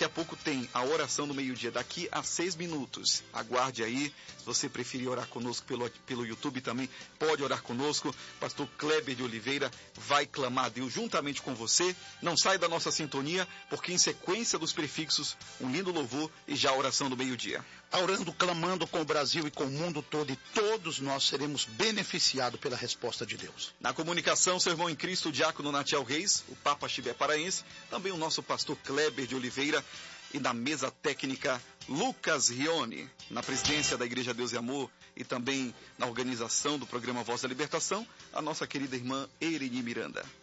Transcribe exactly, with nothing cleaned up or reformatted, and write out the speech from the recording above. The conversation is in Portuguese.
Daqui a pouco tem a oração do meio-dia, daqui a seis minutos. Aguarde aí, se você preferir orar conosco pelo, pelo YouTube também, pode orar conosco. Pastor Kleber de Oliveira vai clamar a Deus juntamente com você. Não sai da nossa sintonia, porque em sequência dos prefixos, um lindo louvor e já a oração do meio-dia. Orando, clamando com o Brasil e com o mundo todo, e todos nós seremos beneficiados pela resposta de Deus. Na comunicação, seu irmão em Cristo, o diácono Natiel Reis, o Papa Chibé Paraense, também o nosso pastor Kleber de Oliveira, e na mesa técnica, Lucas Rione, na presidência da Igreja Deus e Amor e também na organização do programa Voz da Libertação, a nossa querida irmã Ereni Miranda.